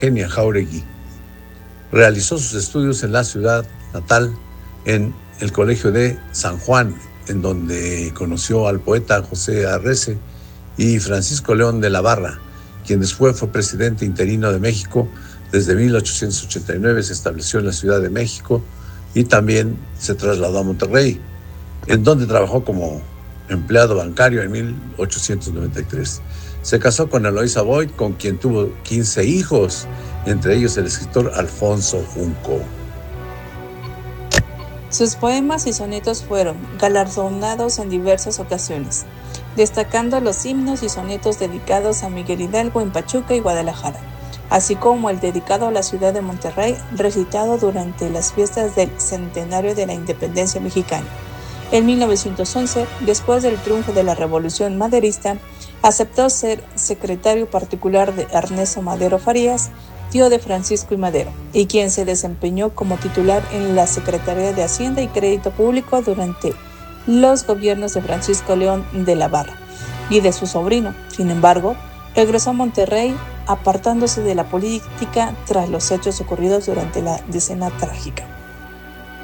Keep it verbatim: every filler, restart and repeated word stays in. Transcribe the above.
Eugenia Jáuregui. Realizó sus estudios en la ciudad natal, en el Colegio de San Juan, en donde conoció al poeta José Arrece y Francisco León de la Barra, quien después fue presidente interino de México. Desde mil ochocientos ochenta y nueve se estableció en la Ciudad de México y también se trasladó a Monterrey, en donde trabajó como empleado bancario en mil ochocientos noventa y tres. Se casó con Eloísa Boyd, con quien tuvo quince hijos, entre ellos el escritor Alfonso Junco. Sus poemas y sonetos fueron galardonados en diversas ocasiones, destacando los himnos y sonetos dedicados a Miguel Hidalgo en Pachuca y Guadalajara, así como el dedicado a la ciudad de Monterrey, recitado durante las fiestas del centenario de la independencia mexicana. En mil novecientos once, después del triunfo de la Revolución Maderista, aceptó ser secretario particular de Ernesto Madero Farías, tío de Francisco I. Madero, y quien se desempeñó como titular en la Secretaría de Hacienda y Crédito Público durante los gobiernos de Francisco León de la Barra y de su sobrino. Sin embargo, regresó a Monterrey, apartándose de la política tras los hechos ocurridos durante la Decena Trágica.